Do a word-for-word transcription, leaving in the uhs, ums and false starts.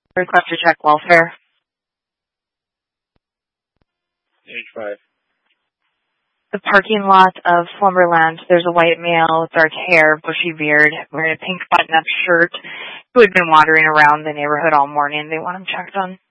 Request to check welfare. Age five. The parking lot of Slumberland, there's a white male with dark hair, bushy beard, wearing a pink button-up shirt, who had been wandering around the neighborhood all morning. They want him checked on.